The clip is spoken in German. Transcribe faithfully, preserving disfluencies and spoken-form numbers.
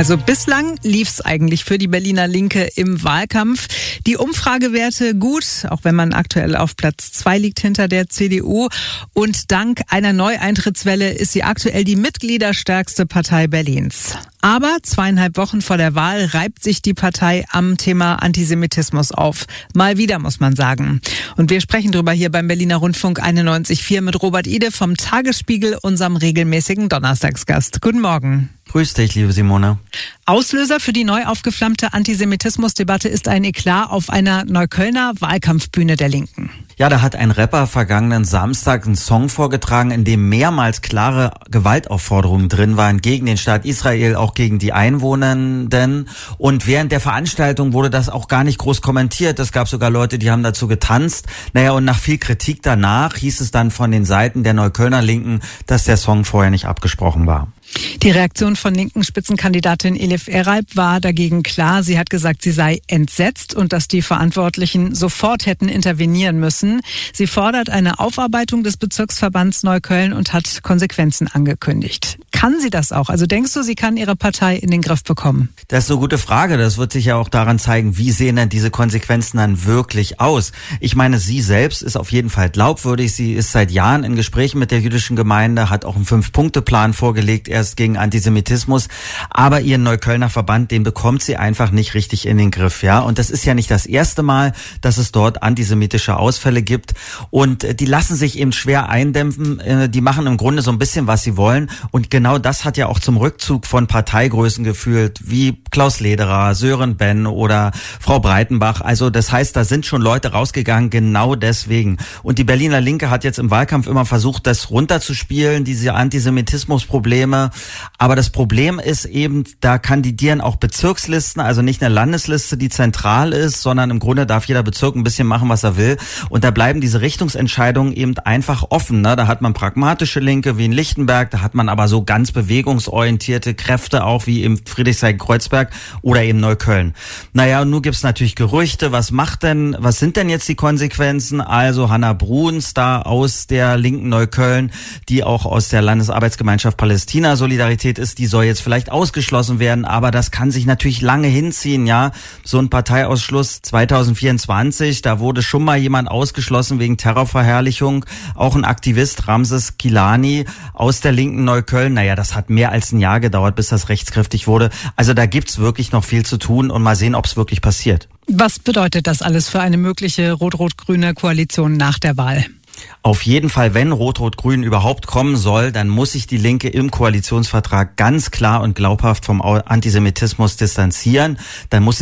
Also bislang lief's eigentlich für die Berliner Linke im Wahlkampf. Die Umfragewerte gut, auch wenn man aktuell auf Platz zwei liegt hinter der C D U. Und dank einer Neueintrittswelle ist sie aktuell die mitgliederstärkste Partei Berlins. Aber zweieinhalb Wochen vor der Wahl reibt sich die Partei am Thema Antisemitismus auf. Mal wieder, muss man sagen. Und wir sprechen drüber hier beim Berliner Rundfunk einundneunzig Komma vier mit Robert Ide vom Tagesspiegel, unserem regelmäßigen Donnerstagsgast. Guten Morgen. Grüß dich, liebe Simone. Auslöser für die neu aufgeflammte Antisemitismusdebatte ist ein Eklat auf einer Neuköllner Wahlkampfbühne der Linken. Ja, da hat ein Rapper vergangenen Samstag einen Song vorgetragen, in dem mehrmals klare Gewaltaufforderungen drin waren gegen den Staat Israel, auch gegen die Einwohnenden. Und während der Veranstaltung wurde das auch gar nicht groß kommentiert. Es gab sogar Leute, die haben dazu getanzt. Naja, und nach viel Kritik danach hieß es dann von den Seiten der Neuköllner Linken, dass der Song vorher nicht abgesprochen war. Die Reaktion von linken Spitzenkandidatin Elif Eralp war dagegen klar. Sie hat gesagt, sie sei entsetzt und dass die Verantwortlichen sofort hätten intervenieren müssen. Sie fordert eine Aufarbeitung des Bezirksverbands Neukölln und hat Konsequenzen angekündigt. Kann sie das auch? Also denkst du, sie kann ihre Partei in den Griff bekommen? Das ist eine gute Frage. Das wird sich ja auch daran zeigen, wie sehen denn diese Konsequenzen dann wirklich aus? Ich meine, sie selbst ist auf jeden Fall glaubwürdig. Sie ist seit Jahren in Gesprächen mit der jüdischen Gemeinde, hat auch einen Fünf-Punkte-Plan vorgelegt, erst gegen Antisemitismus. Aber ihren Neuköllner Verband, den bekommt sie einfach nicht richtig in den Griff, ja. Und das ist ja nicht das erste Mal, dass es dort antisemitische Ausfälle gibt. Und die lassen sich eben schwer eindämpfen. Die machen im Grunde so ein bisschen, was sie wollen. Und genau das hat ja auch zum Rückzug von Parteigrößen geführt, wie Klaus Lederer, Sören Ben oder Frau Breitenbach. Also das heißt, da sind schon Leute rausgegangen, genau deswegen. Und die Berliner Linke hat jetzt im Wahlkampf immer versucht, das runterzuspielen, diese Antisemitismusprobleme. Aber das Problem ist eben, da kandidieren auch Bezirkslisten, also nicht eine Landesliste, die zentral ist, sondern im Grunde darf jeder Bezirk ein bisschen machen, was er will. Und da bleiben diese Richtungsentscheidungen eben einfach offen. Ne? Da hat man pragmatische Linke wie in Lichtenberg, da hat man aber so ganz bewegungsorientierte Kräfte auch wie im Friedrichshain-Kreuzberg oder eben Neukölln. Naja, und nun gibt's natürlich Gerüchte. Was macht denn, was sind denn jetzt die Konsequenzen? Also Hanna Bruns da aus der linken Neukölln, die auch aus der Landesarbeitsgemeinschaft Palästina Solidarität ist, die soll jetzt vielleicht ausgeschlossen werden, aber das kann sich natürlich lange hinziehen, ja. So ein Parteiausschluss zwanzig vierundzwanzig, da wurde schon mal jemand ausgeschlossen wegen Terrorverherrlichung, auch ein Aktivist, Ramses Kilani aus der linken Neukölln. Naja, das hat mehr als ein Jahr gedauert, bis das rechtskräftig wurde. Also da gibt's wirklich noch viel zu tun und mal sehen, ob es wirklich passiert. Was bedeutet das alles für eine mögliche rot-rot-grüne Koalition nach der Wahl? Auf jeden Fall, wenn Rot-Rot-Grün überhaupt kommen soll, dann muss sich die Linke im Koalitionsvertrag ganz klar und glaubhaft vom Antisemitismus distanzieren. Dann muss